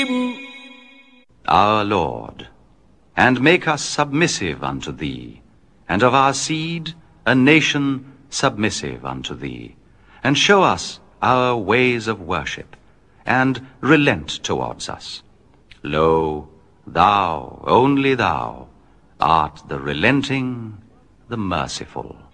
Our Lord, and make us submissive unto thee, and of our seed a nation submissive unto thee, and show us our ways of worship, and relent towards us. Lo, thou, only thou, art the relenting, the merciful.